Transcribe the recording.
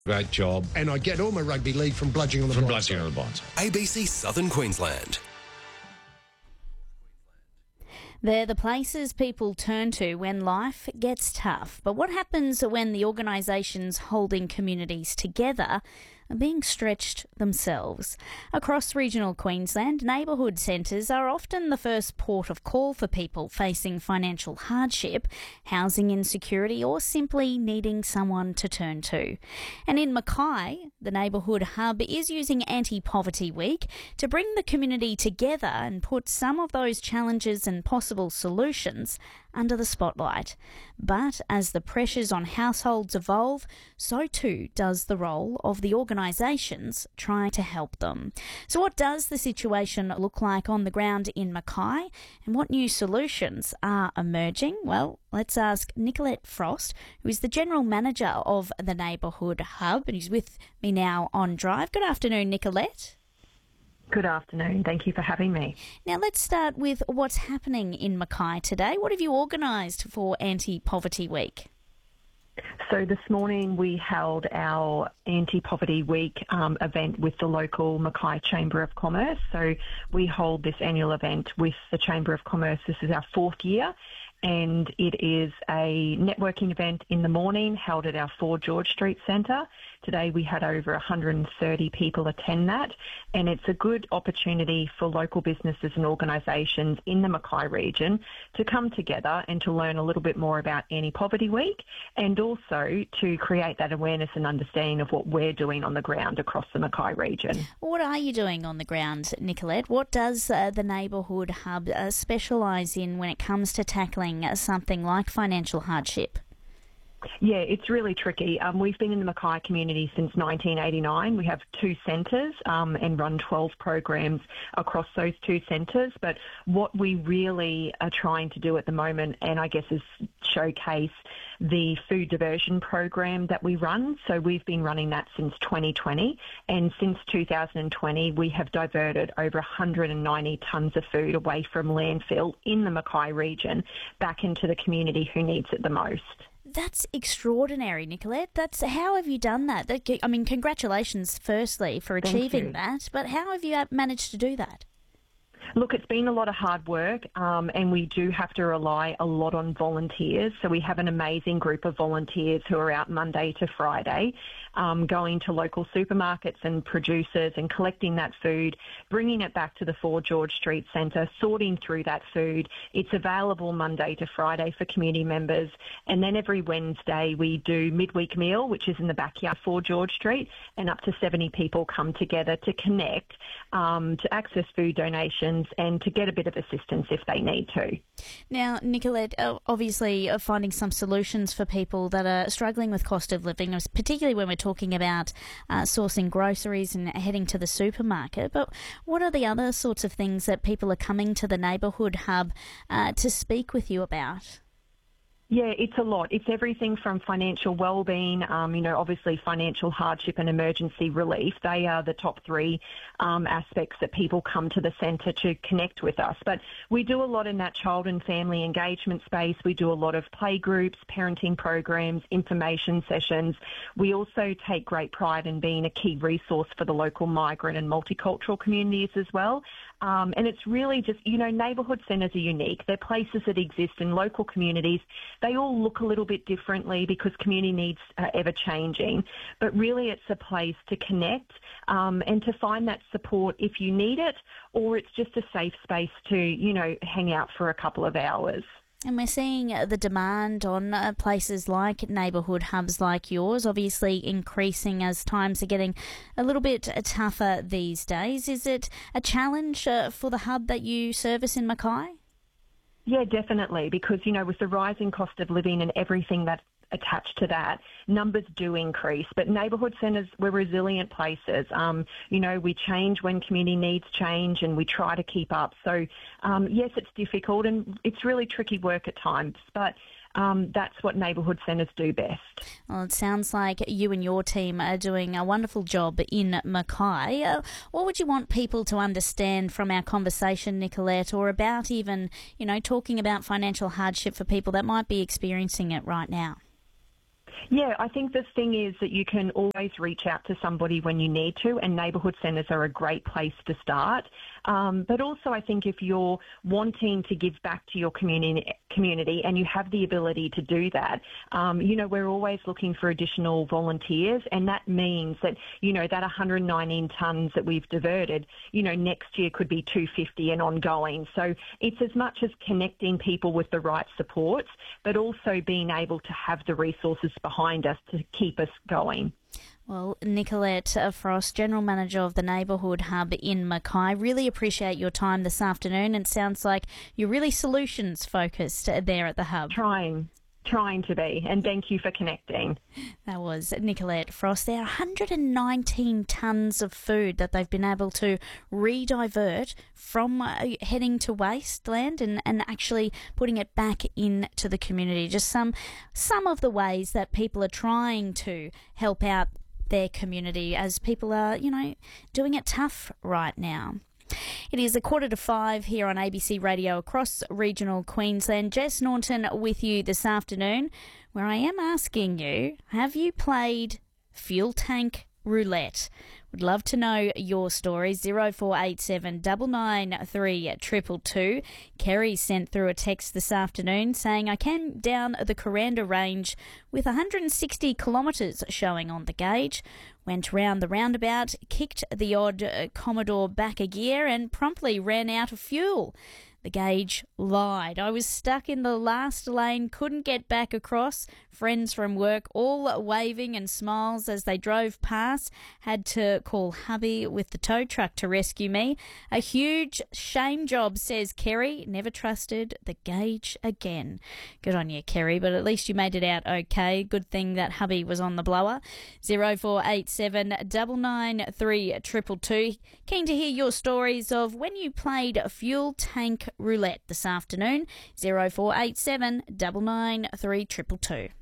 Great job. And I get all my rugby league from bludging on the blind side. ABC Southern Queensland. They're the places people turn to when life gets tough. But what happens when the organisations holding communities together are being stretched themselves? Across regional Queensland, neighbourhood centres are often the first port of call for people facing financial hardship, housing insecurity, or simply needing someone to turn to. And in Mackay, the neighbourhood hub is using Anti-Poverty Week to bring the community together and put some of those challenges and possible solutions under the spotlight. But as the pressures on households evolve, so too does the role of the organisations trying to help them. So what does the situation look like on the ground in Mackay, and what new solutions are emerging? Well, let's ask Nicolette Frost, who is the General Manager of the Neighbourhood Hub, and he's with me now on Drive. Good afternoon, Nicolette. Good afternoon. Thank you for having me. Now, let's start with what's happening in Mackay today. What have you organised for Anti-Poverty Week? So this morning we held our Anti-Poverty Week event with the local Mackay Chamber of Commerce. So we hold this annual event with the Chamber of Commerce. This is our fourth year, and it is a networking event in the morning held at our 4 George Street Centre. Today we had over 130 people attend that, and it's a good opportunity for local businesses and organisations in the Mackay region to come together and to learn a little bit more about Anti-Poverty Week, and also to create that awareness and understanding of what we're doing on the ground across the Mackay region. What are you doing on the ground, Nicolette? What does the Neighbourhood Hub specialise in when it comes to tackling something like financial hardship? Yeah, it's really tricky. We've been in the Mackay community since 1989. We have 2 centres and run 12 programs across those 2 centres. But what we really are trying to do at the moment, and I guess is showcase the food diversion program that we run. So we've been running that since 2020. And since 2020, we have diverted over 190 tonnes of food away from landfill in the Mackay region back into the community who needs it the most. That's extraordinary, Nicolette. How have you done that? I mean, congratulations, firstly, for achieving that. But how have you managed to do that? Look, it's been a lot of hard work, and we do have to rely a lot on volunteers. So we have an amazing group of volunteers who are out Monday to Friday, going to local supermarkets and producers and collecting that food, bringing it back to the 4 George Street Centre, sorting through that food. It's available Monday to Friday for community members. And then every Wednesday we do midweek meal, which is in the backyard 4 George Street, and up to 70 people come together to connect, to access food donations and to get a bit of assistance if they need to. Now, Nicolette, obviously finding some solutions for people that are struggling with cost of living, particularly when we're talking about sourcing groceries and heading to the supermarket. But what are the other sorts of things that people are coming to the Neighbourhood Hub to speak with you about? Yeah, it's a lot. It's everything from financial wellbeing, obviously financial hardship and emergency relief. They are the top 3 aspects that people come to the centre to connect with us. But we do a lot in that child and family engagement space. We do a lot of play groups, parenting programs, information sessions. We also take great pride in being a key resource for the local migrant and multicultural communities as well. And it's really just, neighbourhood centres are unique. They're places that exist in local communities. They all look a little bit differently because community needs are ever changing. But really it's a place to connect and to find that support if you need it, or it's just a safe space to, hang out for a couple of hours. And we're seeing the demand on places like neighbourhood hubs like yours obviously increasing as times are getting a little bit tougher these days. Is it a challenge for the hub that you service in Mackay? Yeah, definitely, because, with the rising cost of living and everything that's attached to that, numbers do increase. But neighbourhood centres, we're resilient places. We change when community needs change and we try to keep up. So, yes, it's difficult and it's really tricky work at times, but that's what neighbourhood centres do best. Well, it sounds like you and your team are doing a wonderful job in Mackay. What would you want people to understand from our conversation, Nicolette, or about even, talking about financial hardship for people that might be experiencing it right now? Yeah, I think the thing is that you can always reach out to somebody when you need to, and neighbourhood centres are a great place to start. But also I think if you're wanting to give back to your community and you have the ability to do that, we're always looking for additional volunteers, and that means that, that 119 tonnes that we've diverted, next year could be 250 and ongoing. So it's as much as connecting people with the right supports, but also being able to have the resources behind us to keep us going. Well, Nicolette Frost, General Manager of the Neighbourhood Hub in Mackay, really appreciate your time this afternoon. It sounds like you're really solutions focused there at the Hub. Trying to be, and thank you for connecting. That was Nicolette Frost. There are 119 tonnes of food that they've been able to re-divert from heading to wasteland and actually putting it back into the community. Just some of the ways that people are trying to help out their community as people are, doing it tough right now. It is 4:45 here on ABC Radio across regional Queensland. Jess Norton with you this afternoon, where I am asking you, have you played fuel tank roulette? Would love to know your story. 0487 993 222. Kerry sent through a text this afternoon saying, I came down the Coranda Range with 160 kilometres showing on the gauge. Went round the roundabout, kicked the odd Commodore back a gear and promptly ran out of fuel. The gauge lied. I was stuck in the last lane, couldn't get back across. Friends from work all waving and smiles as they drove past. Had to call hubby with the tow truck to rescue me. A huge shame job, says Kerry. Never trusted the gauge again. Good on you, Kerry, but at least you made it out okay. Good thing that hubby was on the blower. 0487 993 222. Keen to hear your stories of when you played fuel tank roulette this afternoon. 0487 993 222.